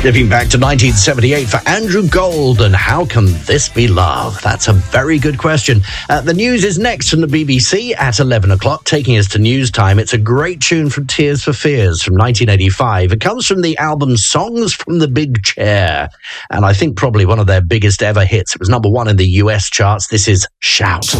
Dipping back to 1978 for Andrew Gold and How Can This Be Love? That's a very good question. The news is next from the BBC at 11 o'clock, taking us to news time. It's a great tune from Tears for Fears from 1985. It comes from the album Songs from the Big Chair, and I think probably one of their biggest ever hits. It was number one in the US charts. This is Shout.